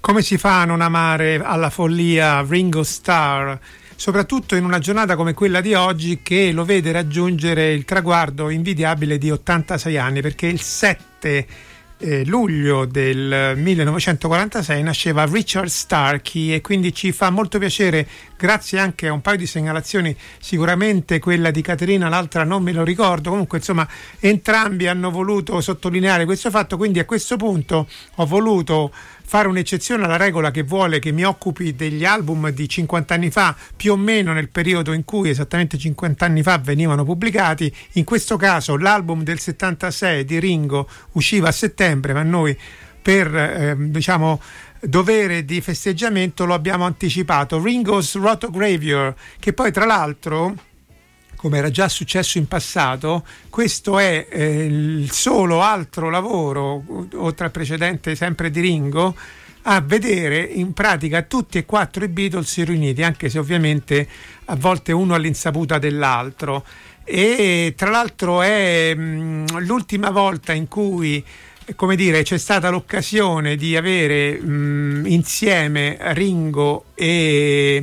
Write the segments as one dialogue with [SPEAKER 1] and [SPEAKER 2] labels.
[SPEAKER 1] Come si fa a non amare alla follia Ringo Starr, soprattutto in una giornata come quella di oggi che lo vede raggiungere il traguardo invidiabile di 86 anni, perché il 7 luglio del 1946 nasceva Richard Starkey e quindi ci fa molto piacere, grazie anche a un paio di segnalazioni, sicuramente quella di Caterina, l'altra non me lo ricordo, comunque insomma entrambi hanno voluto sottolineare questo fatto, quindi a questo punto ho voluto fare un'eccezione alla regola che vuole che mi occupi degli album di 50 anni fa, più o meno nel periodo in cui esattamente 50 anni fa venivano pubblicati. In questo caso l'album del 76 di Ringo usciva a settembre, ma noi per dovere di festeggiamento lo abbiamo anticipato. Ringo's Rotogravure, che poi tra l'altro, come era già successo in passato, questo è il solo altro lavoro, oltre al precedente sempre di Ringo, a vedere in pratica tutti e quattro i Beatles riuniti, anche se ovviamente a volte uno all'insaputa dell'altro. E tra l'altro è l'ultima volta in cui, come dire, c'è stata l'occasione di avere insieme Ringo e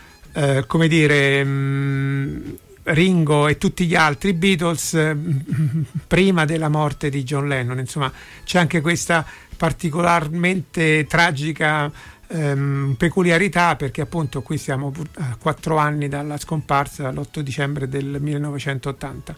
[SPEAKER 1] Ringo e tutti gli altri Beatles prima della morte di John Lennon. Insomma, c'è anche questa particolarmente tragica peculiarità, perché appunto qui siamo a 4 anni dalla scomparsa, l'8 dicembre del 1980.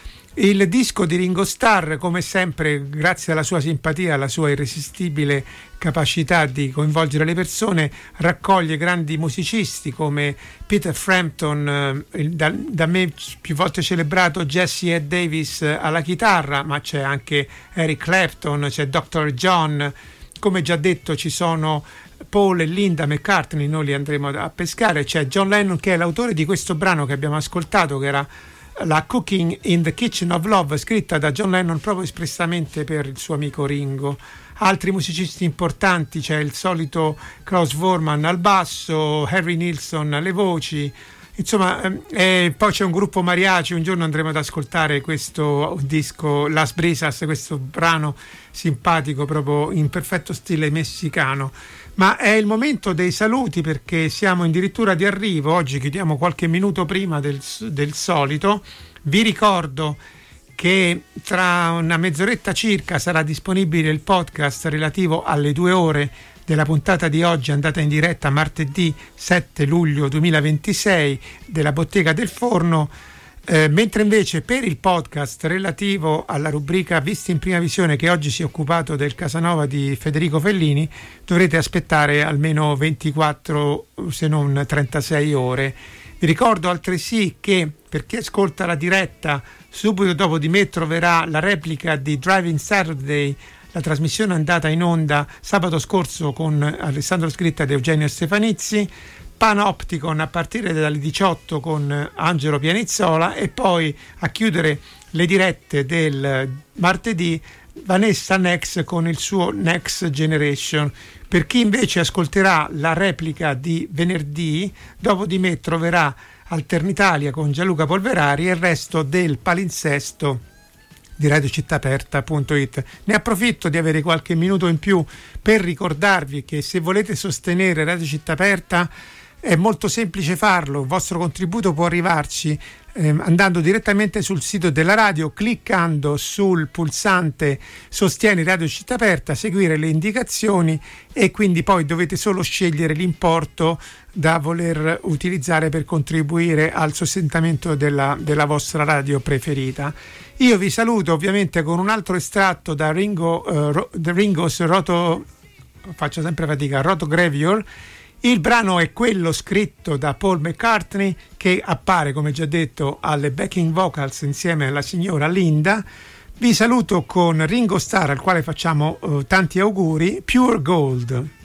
[SPEAKER 1] Il disco di Ringo Starr, come sempre, grazie alla sua simpatia, alla sua irresistibile capacità di coinvolgere le persone, raccoglie grandi musicisti come Peter Frampton, da me più volte celebrato Jesse Ed Davis alla chitarra, ma c'è anche Eric Clapton, c'è Dr. John, come già detto ci sono Paul e Linda McCartney, noi li andremo a pescare, c'è John Lennon che è l'autore di questo brano che abbiamo ascoltato, che era la Cooking in the Kitchen of Love, scritta da John Lennon proprio espressamente per il suo amico Ringo. Altri musicisti importanti, c'è il solito Klaus Voormann al basso, Harry Nilsson alle voci, insomma, poi c'è un gruppo mariachi. Un giorno andremo ad ascoltare questo disco Las Brisas, questo brano simpatico proprio in perfetto stile messicano. Ma è il momento dei saluti, perché siamo addirittura di arrivo. Oggi chiudiamo qualche minuto prima del solito. Vi ricordo che tra una mezz'oretta circa sarà disponibile il podcast relativo alle 2 ore della puntata di oggi, andata in diretta martedì 7 luglio 2026 della Bottega del Forno. Mentre invece per il podcast relativo alla rubrica Visti in prima visione, che oggi si è occupato del Casanova di Federico Fellini, dovrete aspettare almeno 24 se non 36 ore. Vi ricordo altresì che per chi ascolta la diretta, subito dopo di me troverà la replica di Driving Saturday, la trasmissione andata in onda sabato scorso con Alessandro Scritta ed Eugenio Stefanizzi, Panopticon a partire dalle 18 con Angelo Pianizzola, e poi a chiudere le dirette del martedì Vanessa Nex con il suo Next Generation. Per chi invece ascolterà la replica di venerdì, dopo di me troverà Alternitalia con Gianluca Polverari e il resto del palinsesto di radiocittaaperta.it. Ne approfitto di avere qualche minuto in più per ricordarvi che se volete sostenere Radio Città Aperta è molto semplice farlo. Il vostro contributo può arrivarci andando direttamente sul sito della radio, cliccando sul pulsante Sostieni Radio Città Aperta, seguire le indicazioni e quindi poi dovete solo scegliere l'importo da voler utilizzare per contribuire al sostentamento della vostra radio preferita. Io vi saluto ovviamente con un altro estratto da Ringo's Rotogravure. Il brano è quello scritto da Paul McCartney, che appare, come già detto, alle backing vocals insieme alla signora Linda. Vi saluto con Ringo Starr, al quale facciamo tanti auguri. Pure Gold.